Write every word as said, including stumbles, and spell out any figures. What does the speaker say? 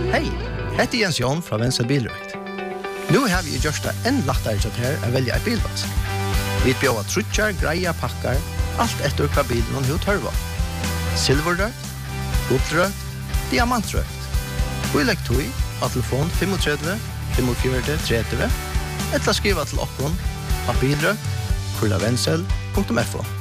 Hei, hette Jens Jon fra Venstre Bilrøkt. Nå har vi gjort det enn lettere til her å velge et bilvask. Vi bjør trutjar, greia, pakkar, alt etter hva bilen og hva tørva. Silverrøkt, guldrøkt, diamantrøkt. Og i legg tog av telefon tre fem fem fire tre tre, eller skriva til okkon av bilrøkt, kurlavensel punktum f o.